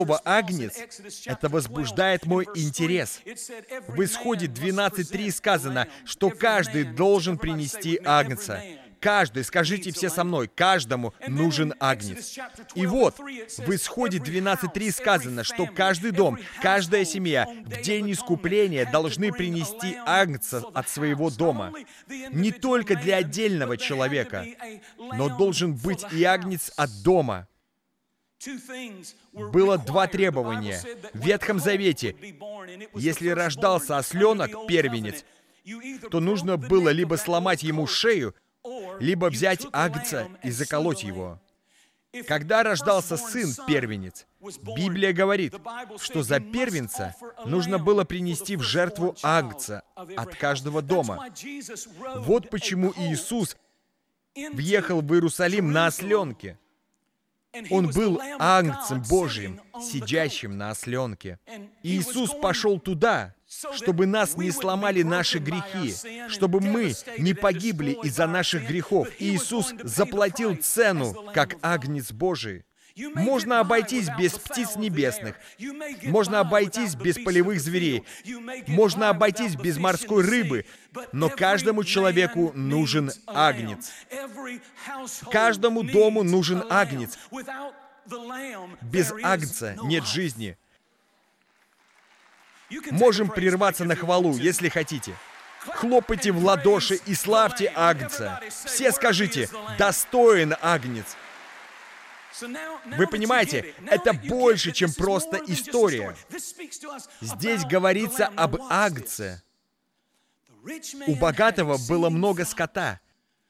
слово «агнец» это возбуждает мой интерес. В Исходе 12:3 сказано, что каждый должен принести агнца. Каждый, скажите все со мной, каждому нужен агнец. И вот, в Исходе 12:3 сказано, что каждый дом, каждая семья в день искупления должны принести агнца от своего дома. Не только для отдельного человека, но должен быть и агнец от дома. Было два требования. В Ветхом Завете, если рождался осленок, первенец, то нужно было либо сломать ему шею, либо взять агнца и заколоть его. Когда рождался сын, первенец, Библия говорит, что за первенца нужно было принести в жертву агнца от каждого дома. Вот почему Иисус въехал в Иерусалим на осленке. Он был агнцем Божьим, сидящим на осленке. Иисус пошел туда, чтобы нас не сломали наши грехи, чтобы мы не погибли из-за наших грехов. Иисус заплатил цену, как агнец Божий. Можно обойтись без птиц небесных, можно обойтись без полевых зверей, можно обойтись без морской рыбы, но каждому человеку нужен агнец. Каждому дому нужен агнец. Без агнца нет жизни. Можем прерваться на хвалу, если хотите. Хлопайте в ладоши и славьте агнца. Все скажите: «Достоин агнец». Вы понимаете, это больше, чем просто история. Здесь говорится об агнце. У богатого было много скота,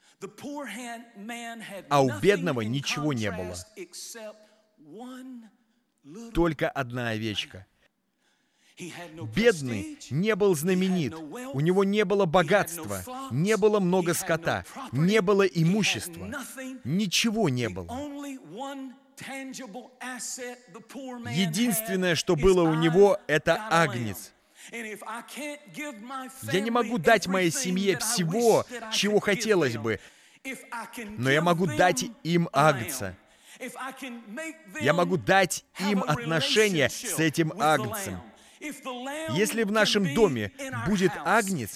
а у бедного ничего не было. Только одна овечка. Бедный не был знаменит, у него не было богатства, не было много скота, не было имущества, ничего не было. Единственное, что было у него, это агнец. Я не могу дать моей семье всего, чего хотелось бы, но я могу дать им агнца. Я могу дать им отношения с этим агнцем. Если в нашем доме будет агнец,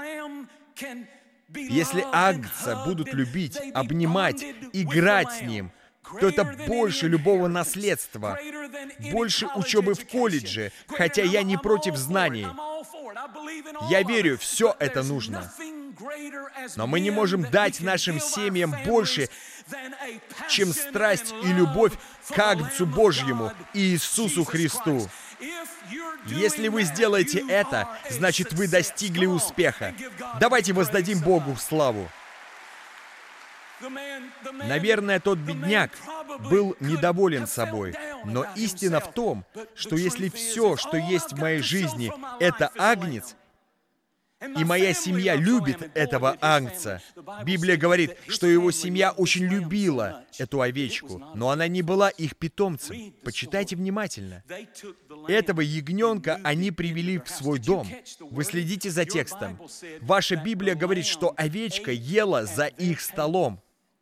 если агнца будут любить, обнимать, играть с ним, то это больше любого наследства, больше учебы в колледже, хотя я не против знаний. Я верю, все это нужно. Но мы не можем дать нашим семьям больше, чем страсть и любовь к Агнцу Божьему, Иисусу Христу. Если вы сделаете это, значит, вы достигли успеха. Давайте воздадим Богу славу. Наверное, тот бедняк был недоволен собой, но истина в том, что если все, что есть в моей жизни, это агнец, и моя семья любит этого агнца. Библия говорит, что его семья очень любила эту овечку, но она не была их питомцем. Почитайте внимательно. Этого ягненка они привели в свой дом. Вы следите за текстом. Ваша Библия говорит, что овечка ела за их столом.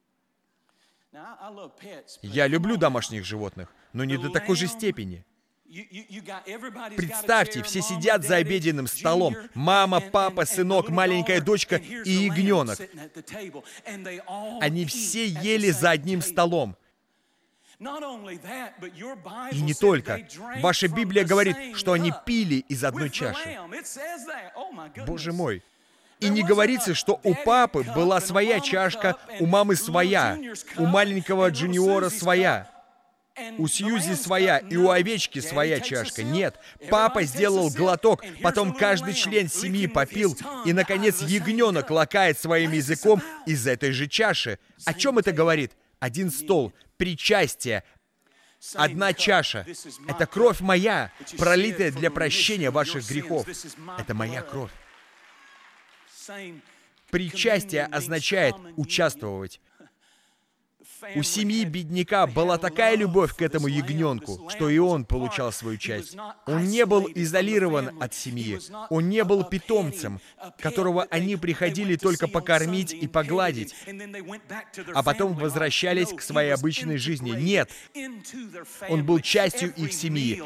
Я люблю домашних животных, но не до такой же степени. Представьте, все сидят за обеденным столом. Мама, папа, сынок, маленькая дочка и ягненок. Они все ели за одним столом. И не только. Ваша Библия говорит, что они пили из одной чаши. Боже мой. И не говорится, что у папы была своя чашка, у мамы своя, у маленького Джуниора своя. У Сьюзи своя, и у овечки своя чашка. Нет, папа сделал глоток, потом каждый член семьи попил, и, наконец, ягненок лакает своим языком из этой же чаши. О чем это говорит? Один стол, причастие, одна чаша. Это кровь моя, пролитая для прощения ваших грехов. Это моя кровь. Причастие означает участвовать. У семьи бедняка была такая любовь к этому ягненку, что и он получал свою часть. Он не был изолирован от семьи. Он не был питомцем, которого они приходили только покормить и погладить, а потом возвращались к своей обычной жизни. Нет, он был частью их семьи.